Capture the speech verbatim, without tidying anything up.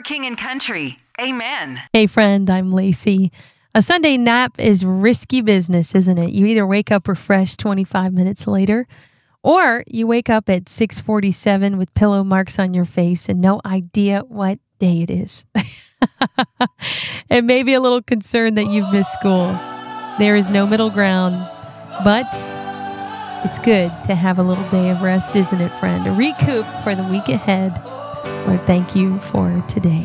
King and Country. Amen. Hey, friend, I'm Lacey. A Sunday nap is risky business, isn't it? You either wake up refreshed twenty-five minutes later, or you wake up at six forty-seven with pillow marks on your face and no idea what day it is. And maybe a little concerned that you've missed school. There is no middle ground, but it's good to have a little day of rest, isn't it, friend? A recoup for the week ahead. Lord, thank you for today.